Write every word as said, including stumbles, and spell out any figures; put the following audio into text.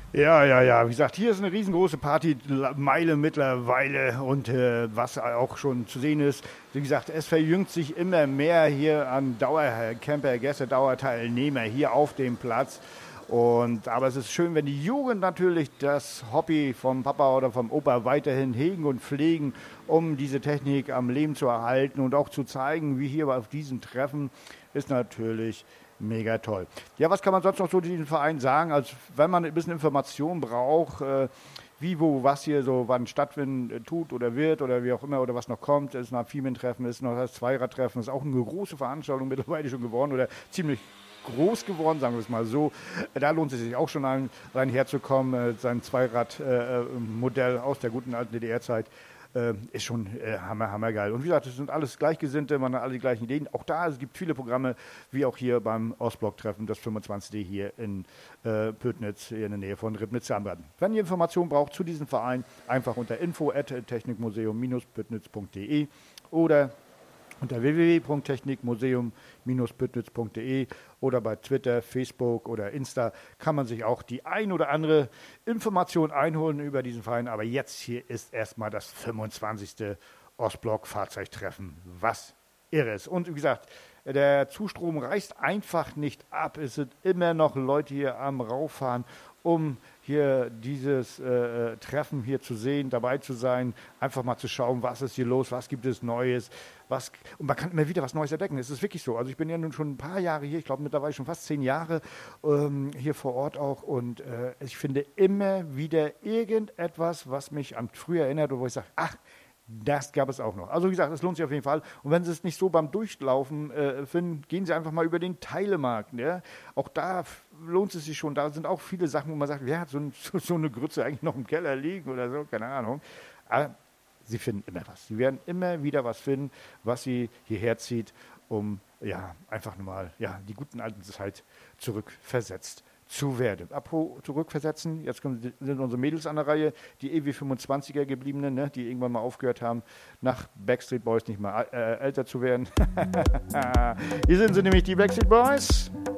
Ja, ja, ja. Wie gesagt, hier ist eine riesengroße Partymeile mittlerweile und äh, was auch schon zu sehen ist, wie gesagt, es verjüngt sich immer mehr hier an Dauercamper, Gäste, Dauerteilnehmer hier auf dem Platz. Und, aber es ist schön, wenn die Jugend natürlich das Hobby vom Papa oder vom Opa weiterhin hegen und pflegen, um diese Technik am Leben zu erhalten und auch zu zeigen, wie hier auf diesen Treffen, ist natürlich mega toll. Ja, was kann man sonst noch so zu diesem Verein sagen? Also wenn man ein bisschen Information braucht, äh, wie, wo, was hier so wann stattfinden äh, tut oder wird oder wie auch immer oder was noch kommt, ist noch ein Female-Treffen, ist noch das Zweiradtreffen, ist auch eine große Veranstaltung mittlerweile schon geworden oder ziemlich groß geworden, sagen wir es mal so. Da lohnt es sich auch schon rein, rein herzukommen. Äh, sein Zweirad-Modell äh, aus der guten alten D D R-Zeit äh, ist schon äh, hammer, hammergeil. Und wie gesagt, es sind alles Gleichgesinnte, man hat alle die gleichen Ideen. Auch da, es gibt viele Programme, wie auch hier beim Ostblock-Treffen, das fünfundzwanzigste hier in äh, Pödnitz, hier in der Nähe von Ribnitz-Zambraden. Wenn ihr Informationen braucht zu diesem Verein, einfach unter info at technikmuseum Bindestrich pödnitz punkt de oder unter w w w punkt technikmuseum Bindestrich pödnitz punkt de oder bei Twitter, Facebook oder Insta kann man sich auch die ein oder andere Information einholen über diesen Verein. Aber jetzt hier ist erstmal das fünfundzwanzigste Ostblock-Fahrzeugtreffen. Was Irres. Und wie gesagt, der Zustrom reißt einfach nicht ab. Es sind immer noch Leute hier am Rauffahren, um hier dieses äh, Treffen hier zu sehen, dabei zu sein, einfach mal zu schauen, was ist hier los, was gibt es Neues, was, und man kann immer wieder was Neues entdecken. Es ist wirklich so. Also ich bin ja nun schon ein paar Jahre hier, ich glaube mittlerweile schon fast zehn Jahre ähm, hier vor Ort auch und äh, ich finde immer wieder irgendetwas, was mich an früher erinnert, wo ich sage, ach, das gab es auch noch. Also wie gesagt, es lohnt sich auf jeden Fall. Und wenn Sie es nicht so beim Durchlaufen äh, finden, gehen Sie einfach mal über den Teilemarkt. Ja? Auch da f- lohnt es sich schon. Da sind auch viele Sachen, wo man sagt, wer hat so, ein, so, so eine Grütze eigentlich noch im Keller liegen oder so, keine Ahnung. Aber Sie finden immer was. Sie werden immer wieder was finden, was Sie hierher zieht, um ja, einfach nochmal ja, die guten alten Zeit zurückversetzt zu werden. Apropos zurückversetzen, jetzt kommen, sind unsere Mädels an der Reihe, die E W fünfundzwanziger gebliebenen, ne, die irgendwann mal aufgehört haben, nach Backstreet Boys nicht mal äh, älter zu werden. Hier sind sie nämlich, die Backstreet Boys.